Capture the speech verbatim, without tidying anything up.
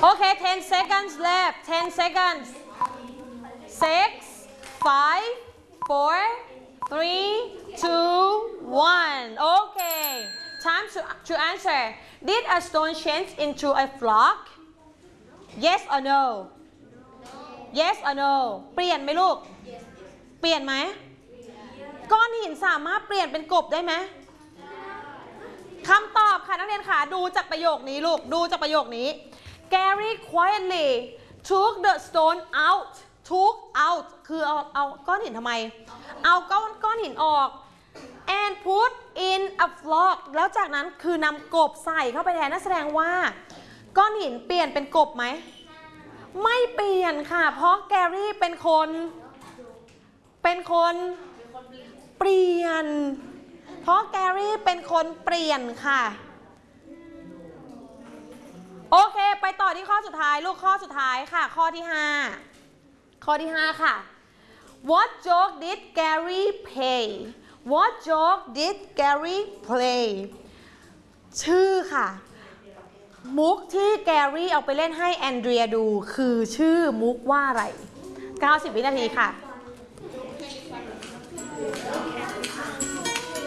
Okay, ten seconds left. ten seconds. Six, five, four, three, two, one. Okay. Time to, to answer. Did a stone change into a frog? Yes or no? Yes or no? เปลี่ยนไหมลูก เปลี่ยนไหม ก้อนหินสามารถเปลี่ยนเป็นกบได้ไหมคำตอบค่ะนักเรียนค่ะดูจากประโยคนี้ลูกดูจากประโยคนี้ Gary quietly took the stone out took out คือเอาเอาก้อนหินทำไมเอาก้อนก้อนหินออก and put in a flock แล้วจากนั้นคือนำกบใส่เข้าไปแทนนั่นแสดงว่าก้อนหินเปลี่ยนเป็นกบไหมไม่เปลี่ยนค่ะเพราะแกรี่เป็นคนเป็นคนเปลี่ยนเพราะแกรี่เป็นคนเปลี่ยนค่ะโอเคไปต่อที่ข้อสุดท้ายลูกข้อสุดท้ายค่ะข้อที่ห้าข้อที่ห้าค่ะ What joke did Gary play What joke did Gary play ชื่อค่ะมุกที่แกรี่เอาไปเล่นให้แอนเดรียดูคือชื่อมุกว่าอะไรเก้าสิบวินาทีค่ะ